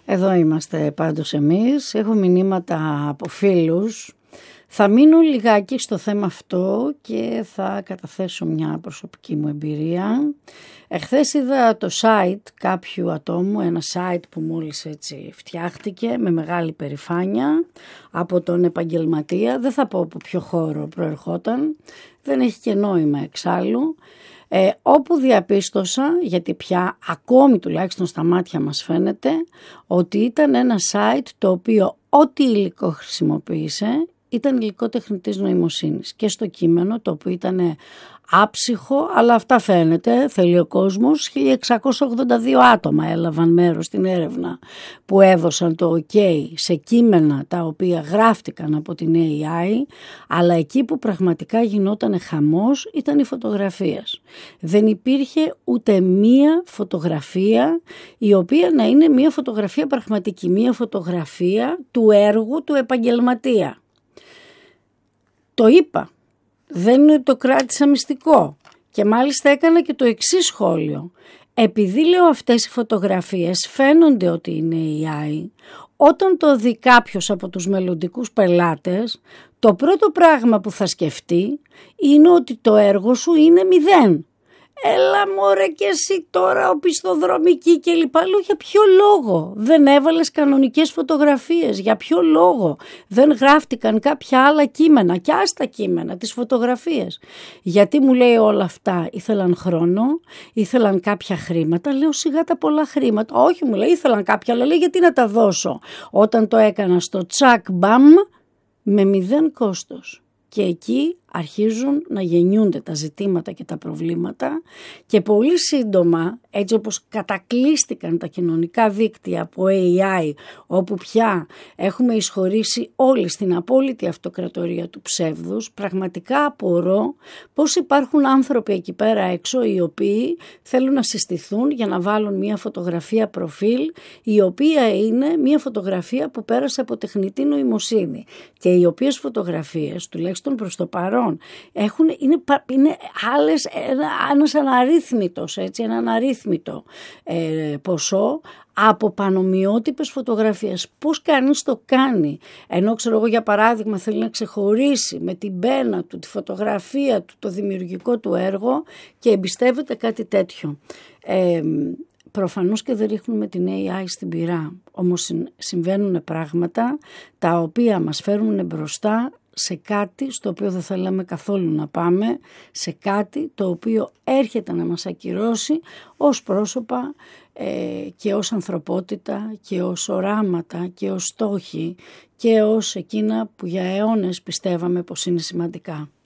Εδώ είμαστε πάντως εμείς. Έχω μηνύματα από φίλους. Θα μείνω λιγάκι στο θέμα αυτό και θα καταθέσω μια προσωπική μου εμπειρία. Εχθές είδα το site κάποιου ατόμου, ένα site που μόλις έτσι φτιάχτηκε με μεγάλη περηφάνεια από τον επαγγελματία. Δεν θα πω από ποιο χώρο προερχόταν, δεν έχει και νόημα εξάλλου. Όπου διαπίστωσα, γιατί πια ακόμη τουλάχιστον στα μάτια μας φαίνεται, ότι ήταν ένα site το οποίο ό,τι υλικό χρησιμοποίησε ήταν υλικό τεχνητής νοημοσύνης και στο κείμενο, το οποίο ήταν άψυχο, αλλά αυτά φαίνεται, θέλει ο κόσμος. 1682 άτομα έλαβαν μέρος στην έρευνα που έδωσαν το OK σε κείμενα τα οποία γράφτηκαν από την AI, αλλά εκεί που πραγματικά γινόταν χαμός ήταν οι φωτογραφίες. Δεν υπήρχε ούτε μία φωτογραφία η οποία να είναι μία φωτογραφία πραγματική, μία φωτογραφία του έργου του επαγγελματία. Το είπα, δεν το κράτησα μυστικό και μάλιστα έκανα και το εξής σχόλιο. Επειδή λέω αυτές οι φωτογραφίες φαίνονται ότι είναι AI, όταν το δει κάποιος από τους μελλοντικούς πελάτες, το πρώτο πράγμα που θα σκεφτεί είναι ότι το έργο σου είναι 0. Έλα μωρέ και εσύ τώρα οπισθοδρομική και λοιπά. Λέω, για ποιο λόγο δεν έβαλες κανονικές φωτογραφίες, για ποιο λόγο δεν γράφτηκαν κάποια άλλα κείμενα και άστα κείμενα, τις φωτογραφίες. Γιατί μου λέει όλα αυτά, ήθελαν χρόνο, ήθελαν κάποια χρήματα. Λέω, σιγά τα πολλά χρήματα. Όχι, μου λέει, ήθελαν κάποια, αλλά λέει, γιατί να τα δώσω. Όταν το έκανα στο τσακ μπαμ με 0 κόστος. Και εκεί αρχίζουν να γεννιούνται τα ζητήματα και τα προβλήματα και πολύ σύντομα, έτσι όπως κατακλείστηκαν τα κοινωνικά δίκτυα από AI, όπου πια έχουμε εισχωρήσει όλοι στην απόλυτη αυτοκρατορία του ψεύδους, πραγματικά απορώ πώς υπάρχουν άνθρωποι εκεί πέρα έξω οι οποίοι θέλουν να συστηθούν για να βάλουν μια φωτογραφία προφίλ, η οποία είναι μια φωτογραφία που πέρασε από τεχνητή νοημοσύνη και οι οποίες φωτογραφίες, τουλάχιστον προς το παρόν, είναι άλλες, ένας αναρρύθμιτος, έτσι, ένα αναρρύθμιτο ποσό από πανομοιότυπες φωτογραφίες. Πώς κανείς το κάνει, ενώ ξέρω εγώ για παράδειγμα θέλει να ξεχωρίσει με την πένα του, τη φωτογραφία του, το δημιουργικό του έργο και εμπιστεύεται κάτι τέτοιο. Προφανώς και δεν ρίχνουμε την AI στην πυρά, όμως συμβαίνουν πράγματα τα οποία μας φέρνουν μπροστά σε κάτι στο οποίο δεν θέλαμε καθόλου να πάμε, σε κάτι το οποίο έρχεται να μας ακυρώσει ως πρόσωπα και ως ανθρωπότητα και ως οράματα και ως στόχοι και ως εκείνα που για αιώνες πιστεύαμε πως είναι σημαντικά.